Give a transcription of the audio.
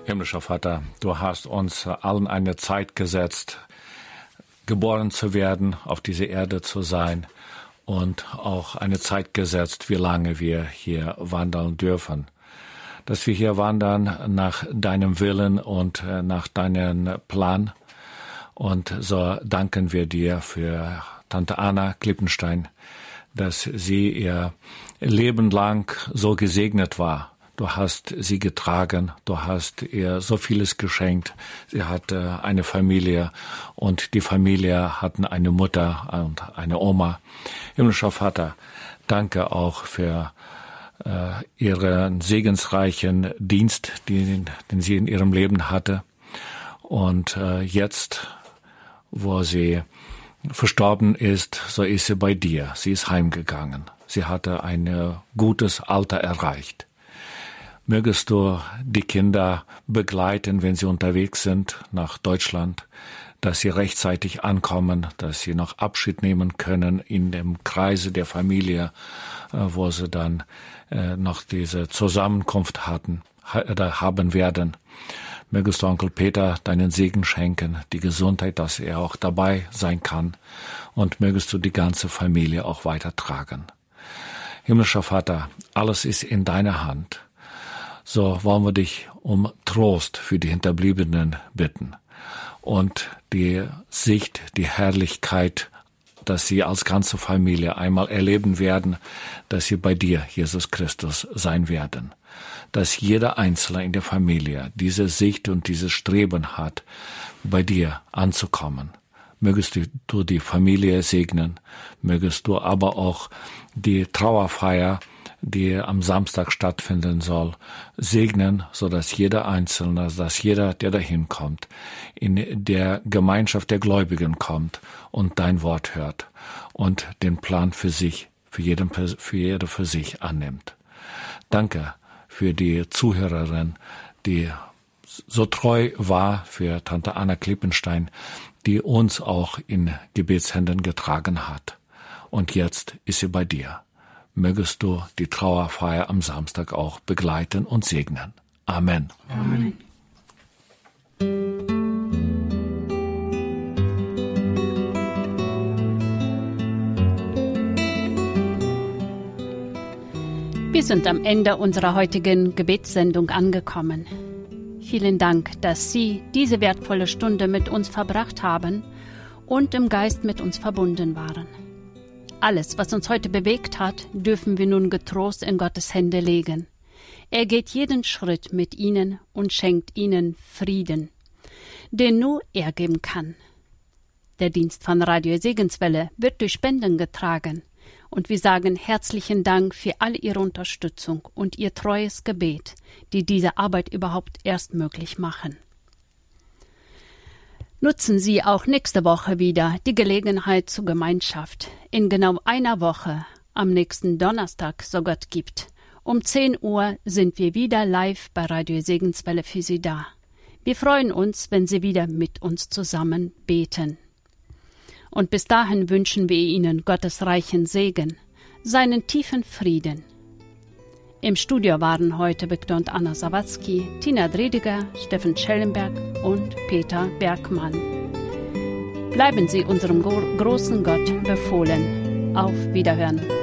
Himmlischer Vater, du hast uns allen eine Zeit gesetzt, geboren zu werden, auf diese Erde zu sein und auch eine Zeit gesetzt, wie lange wir hier wandern dürfen. Dass wir hier wandern nach deinem Willen und nach deinem Plan. Und so danken wir dir für Tante Anna Klippenstein, dass sie ihr Leben lang so gesegnet war. Du hast sie getragen, du hast ihr so vieles geschenkt. Sie hatte eine Familie und die Familie hatten eine Mutter und eine Oma. Himmlischer Vater, danke auch für ihren segensreichen Dienst, den sie in ihrem Leben hatte. Und jetzt, wo sie verstorben ist, so ist sie bei dir. Sie ist heimgegangen. Sie hatte ein gutes Alter erreicht. Mögest du die Kinder begleiten, wenn sie unterwegs sind nach Deutschland, dass sie rechtzeitig ankommen, dass sie noch Abschied nehmen können in dem Kreise der Familie, wo sie dann noch diese Zusammenkunft haben werden. Mögest du Onkel Peter deinen Segen schenken, die Gesundheit, dass er auch dabei sein kann, und mögest du die ganze Familie auch weitertragen. Himmlischer Vater, alles ist in deiner Hand. So wollen wir dich um Trost für die Hinterbliebenen bitten und die Sicht, die Herrlichkeit, dass sie als ganze Familie einmal erleben werden, dass sie bei dir, Jesus Christus, sein werden. Dass jeder Einzelne in der Familie diese Sicht und dieses Streben hat, bei dir anzukommen. Mögest du die Familie segnen, mögest du aber auch die Trauerfeier, die am Samstag stattfinden soll, segnen, so dass jeder Einzelne, dass jeder, der dahin kommt, in der Gemeinschaft der Gläubigen kommt und dein Wort hört und den Plan für sich, für jede für sich annimmt. Danke für die Zuhörerin, die so treu war, für Tante Anna Klippenstein, die uns auch in Gebetshänden getragen hat. Und jetzt ist sie bei dir. Mögest du die Trauerfeier am Samstag auch begleiten und segnen. Amen. Amen. Wir sind am Ende unserer heutigen Gebetssendung angekommen. Vielen Dank, dass Sie diese wertvolle Stunde mit uns verbracht haben und im Geist mit uns verbunden waren. Alles, was uns heute bewegt hat, dürfen wir nun getrost in Gottes Hände legen. Er geht jeden Schritt mit Ihnen und schenkt Ihnen Frieden, den nur er geben kann. Der Dienst von Radio Segenswelle wird durch Spenden getragen und wir sagen herzlichen Dank für all Ihre Unterstützung und Ihr treues Gebet, die diese Arbeit überhaupt erst möglich machen. Nutzen Sie auch nächste Woche wieder die Gelegenheit zur Gemeinschaft. In genau einer Woche, am nächsten Donnerstag, so Gott gibt. Um 10 Uhr sind wir wieder live bei Radio Segenswelle für Sie da. Wir freuen uns, wenn Sie wieder mit uns zusammen beten. Und bis dahin wünschen wir Ihnen Gottes reichen Segen, seinen tiefen Frieden. Im Studio waren heute Viktor und Anna Sawatzki, Tina Drediger, Steffen Schellenberg und Peter Bergmann. Bleiben Sie unserem großen Gott befohlen. Auf Wiederhören.